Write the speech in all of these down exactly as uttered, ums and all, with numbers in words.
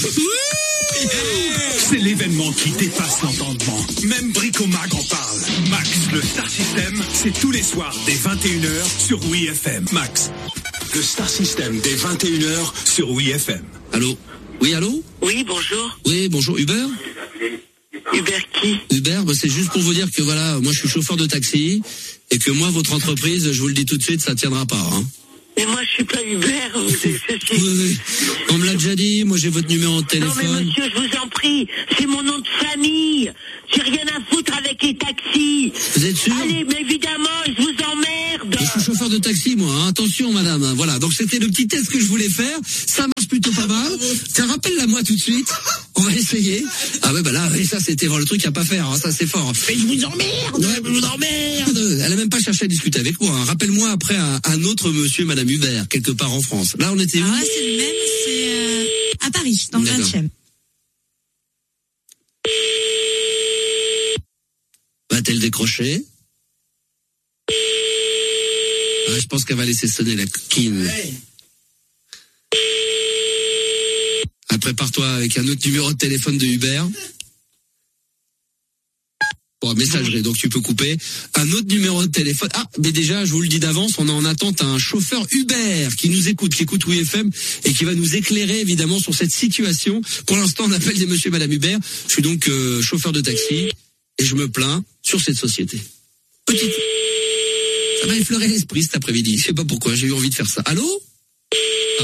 C'est l'événement qui dépasse l'entendement. Même Bricomag en parle. Max, le Star System, c'est tous les soirs dès vingt et une heures sur Oui F M. Max, le Star System dès vingt et une heures sur Oui F M. Allô? Oui, allô? Oui, bonjour. Oui, bonjour, Hubert? Hubert qui? Hubert, bah, c'est juste pour vous dire que voilà, moi je suis chauffeur de taxi et que moi, votre entreprise, je vous le dis tout de suite, ça tiendra pas, hein. Mais moi, je suis pas Hubert. Vous êtes ceci. Oui, oui. On me l'a déjà dit, moi j'ai votre numéro de téléphone. Non mais monsieur, je vous en prie, c'est mon nom de famille. J'ai rien à foutre avec les taxis. Vous êtes sûr? Allez, mais évidemment, je vous emmerde. Je suis chauffeur de taxi, moi. Hein. Attention, madame. Voilà. Donc, c'était le petit test que je voulais faire. Ça marche plutôt pas mal. Tiens, rappelle-la moi tout de suite. On va essayer. Ah ouais, bah là, oui, ça, c'était le truc à pas faire. Hein. Ça, c'est fort. Mais je vous emmerde. Ouais, je vous emmerde. Elle a même pas cherché à discuter avec moi. Hein. Rappelle-moi après un, un autre monsieur, madame Hubert, quelque part en France. Là, on était où? Ah ouais, c'est le même. C'est euh, à Paris, dans le vingtième. Va-t-elle décrocher? Ah, je pense qu'elle va laisser sonner la coquine. Ouais. Ah, prépare-toi avec un autre numéro de téléphone de Hubert. Bon, messagerie, donc tu peux couper. Un autre numéro de téléphone. Ah, mais déjà, je vous le dis d'avance, on est en attente un chauffeur Uber qui nous écoute, qui écoute Oui F M et qui va nous éclairer évidemment sur cette situation. Pour l'instant, on appelle des monsieur et madame Hubert. Je suis donc euh, chauffeur de taxi et je me plains sur cette société. Petite... Ça m'a effleuré l'esprit cet après-midi. Je sais pas pourquoi, j'ai eu envie de faire ça. Allô? Ah.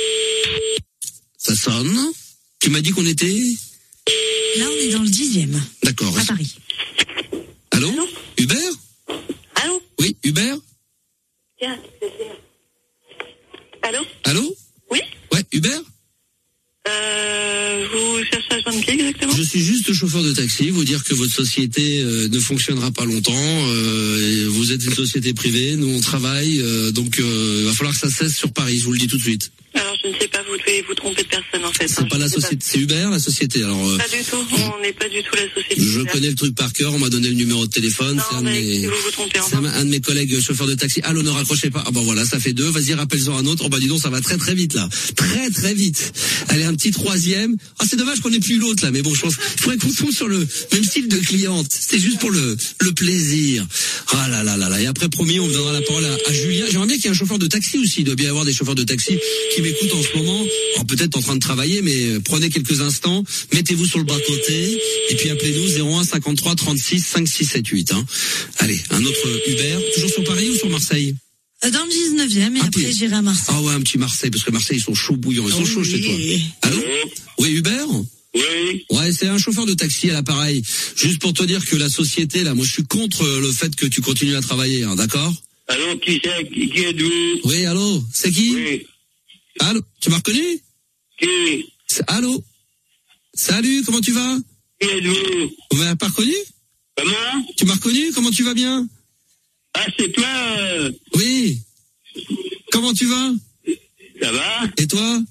Ça sonne. Tu m'as dit qu'on était... Là, on est dans le dixième. D'accord. À Paris. Allô? Allô? Hubert? Allô? Oui, Hubert? Tiens, c'est Allô? Allô? Oui? Ouais, Hubert? Euh, vous cherchez à joindre qui exactement? Je suis juste chauffeur de taxi, vous dire que votre société euh, ne fonctionnera pas longtemps, euh, vous êtes une société privée, nous on travaille, euh, donc euh, il va falloir que ça cesse sur Paris, je vous le dis tout de suite. Alors je ne sais pas, vous devez vous tromper de personne en fait. C'est hein, pas la société, c'est Uber la société. Alors euh, pas du tout, on n'est pas du tout la société. Je Uber. connais le truc par cœur, on m'a donné le numéro de téléphone, Non, c'est un de mais mes, vous vous trompez, c'est un, un de mes collègues chauffeurs de taxi. Allô, ne raccrochez pas. Ah bon voilà, ça fait deux, vas-y rappelle-en un autre. Oh bah dis donc, ça va très très vite là. Très très vite. Allez, un petit troisième. Ah c'est dommage qu'on ait plus l'autre là, mais bon je pense il faudrait qu'on tombe sur le même style de cliente. C'est juste pour le le plaisir. Ah là là là là. Et après promis, on vous donnera la parole à, à Julien. J'aimerais bien qu'il y ait un chauffeur de taxi aussi. Il doit bien y avoir des chauffeurs de taxi qui m'écoutent en ce moment. Alors peut-être en train de travailler, mais prenez quelques instants, mettez-vous sur le bas-côté, et puis appelez-nous zéro un cinquante-trois trente-six cinquante-six soixante-dix-huit. Hein. Allez, un autre Uber, toujours sur Paris ou sur Marseille? Dans le dix-neuvième, et ah, après puis... j'irai à Marseille. Ah ouais, un petit Marseille, parce que Marseille, ils sont chauds bouillants, ils sont oh, chauds oui. chez toi. Allô? Oui, Uber? Oui. Ouais, c'est un chauffeur de taxi à l'appareil. Juste pour te dire que la société, là, moi je suis contre le fait que tu continues à travailler, hein, d'accord? Allô, qui c'est? Qui, qui êtes-vous? Oui, allô? C'est qui? Oui. Allô? Tu m'as reconnu? Qui? C'est... Allô? Salut, comment tu vas? Qui êtes-vous? Vous m'avez pas reconnu? Comment? Tu m'as reconnu? Comment tu vas bien? Ah, c'est toi euh... Oui. Comment tu vas? Ça va? Et toi?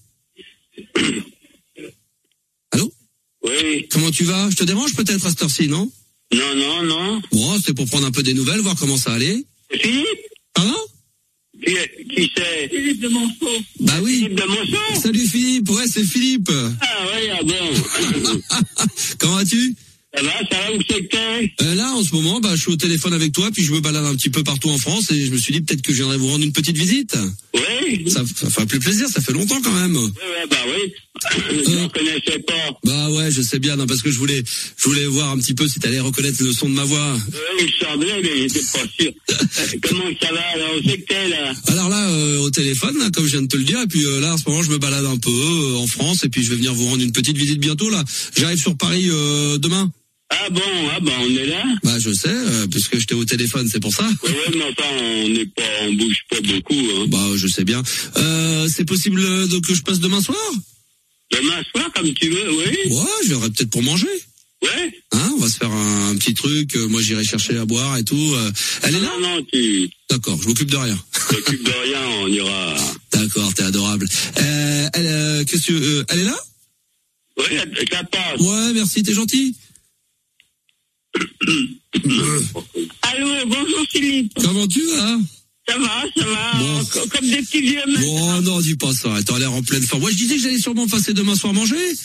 Allô? Oui. Comment tu vas? Je te dérange peut-être à cette heure-ci, non? Non, non, non. Bon, c'était pour prendre un peu des nouvelles, voir comment ça allait. Philippe? Pardon? Qui, qui c'est? Philippe de Monceau. Bah oui. Philippe de Monceau? Salut Philippe, ouais, c'est Philippe. Ah oui, ah bon. Comment vas-tu? Ça va, ça va, où c'est que t'es? euh, Là, en ce moment, bah, je suis au téléphone avec toi, puis je me balade un petit peu partout en France, et je me suis dit peut-être que je viendrais vous rendre une petite visite. Oui. Ça, ça fait plus plaisir, ça fait longtemps quand même. Oui, ouais, bah oui. Je ne euh, connaissais pas. Bah ouais, je sais bien, non, parce que je voulais, je voulais voir un petit peu si t'allais reconnaître le son de ma voix. Oui, il semblait, mais j'étais pas sûr. Comment ça va, alors, où c'est que t'es, là? Alors là, euh, au téléphone, là, comme je viens de te le dire, et puis euh, là, en ce moment, je me balade un peu euh, en France, et puis je vais venir vous rendre une petite visite bientôt, là. J'arrive sur Paris euh, demain. Ah bon, ah ben on est là. Bah je sais, euh, puisque j'étais au téléphone, c'est pour ça. Oui, mais enfin, on n'est pas, on bouge pas beaucoup. Hein. Bah je sais bien. Euh, c'est possible euh, donc, que je passe demain soir? Demain soir, comme tu veux, oui. Ouais, je viendrai peut-être pour manger. Ouais. Hein, on va se faire un, un petit truc. Euh, moi, j'irai chercher à boire et tout. Euh, elle est là? Non, non, tu. D'accord, je m'occupe de rien. Je m'occupe de rien, on ira. D'accord, t'es adorable. Euh, elle, euh, qu'est-ce que, euh, elle est là? Oui, ça passe. Ouais, merci, t'es gentil. Allô, bonjour Philippe. Comment tu vas? Ça va, ça va, bon. Comme des petits vieux mecs. Bon, non, dis pas ça, t'as l'air en pleine forme. Moi, je disais que j'allais sûrement passer demain soir manger.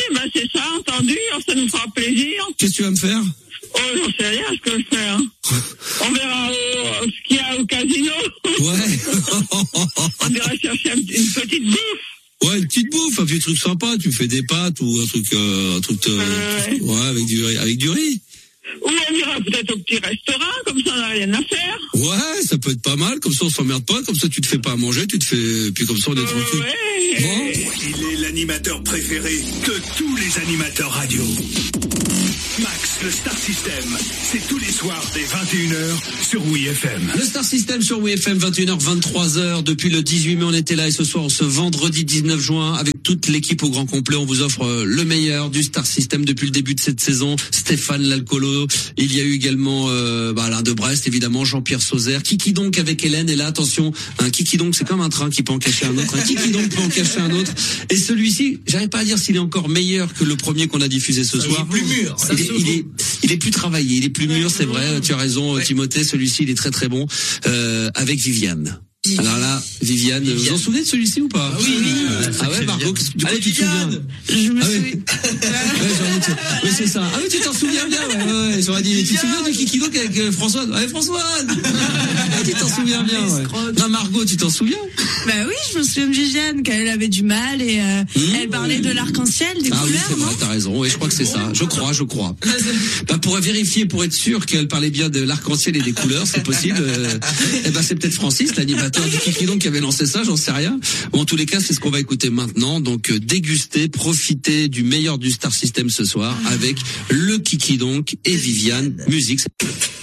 ben c'est ça, entendu, ça nous fera plaisir. Qu'est-ce que tu vas me faire? Oh, j'en sais rien ce que je fais. Hein. On verra au, ce qu'il y a au casino. Ouais. On ira chercher une petite bouffe. Ouais, une petite bouffe, un petit truc sympa. Tu fais des pâtes ou un truc, euh, un truc, euh, euh, ouais, avec du, avec du riz. Ou on ira peut-être au petit restaurant, comme ça on n'a rien à faire. Ouais, ça peut être pas mal, comme ça on s'emmerde pas, comme ça tu te fais pas à manger, tu te fais, puis comme ça on est tranquille. Ouais. Bon. Il est l'animateur préféré de tous les animateurs radio. Max, le Star System, c'est tous les soirs dès vingt et une heures sur WeFM. Le Star System sur WeFM, vingt et une heures, vingt-trois heures. Depuis le dix-huit mai, on était là et ce soir, ce vendredi dix-neuf juin, avec toute l'équipe au grand complet, on vous offre le meilleur du Star System depuis le début de cette saison. Stéphane L'Alcoolo, il y a eu également euh, bah, Alain de Brest, évidemment, Jean-Pierre Sauzère, Kiki donc avec Hélène. Et là, attention, un Kiki donc, c'est comme un train qui peut en cacher un autre. Un Kiki donc peut en cacher un autre. Et celui-ci, j'arrive pas à dire s'il est encore meilleur que le premier qu'on a diffusé ce ça, soir. Il est plus mûr. Il est, il est, il est plus travaillé, il est plus mûr, c'est vrai. Tu as raison, ouais. Timothée. Celui-ci, il est très très bon. Euh, avec Viviane. Alors là, Viviane, Viviane, vous vous en souvenez de celui-ci ou pas? Ah oui, oui. Ah ouais, Margot, du coup, tu te souviens? Je me ah souviens. Ouais, oui, c'est ça. Ah oui, tu t'en souviens bien, ouais, ouais, ouais. J'aurais dit, tu te souviens du Kiki Doc avec euh, Françoise? Ouais, Françoise! Tu t'en souviens bien, ouais. Non, Margot, tu t'en souviens? Bah oui, je me souviens de Viviane, quand elle avait du mal et euh, mmh, elle parlait de l'arc-en-ciel, des ah couleurs, oui, c'est vrai, t'as raison. Oui, je crois que c'est ça. Je crois, je crois. Bah, pour vérifier, pour être sûr qu'elle parlait bien de l'arc-en-ciel et des couleurs, c'est possible. Euh, eh ben, c'est peut-être Francis, l'animateur du Kiki Doc, qui avait lancé ça, j'en sais rien. Bon, en tous les cas, c'est ce qu'on va écouter maintenant. Donc, euh, déguster, profiter du meilleur du Star System ce soir avec le Kiki donc et Viviane. Musique.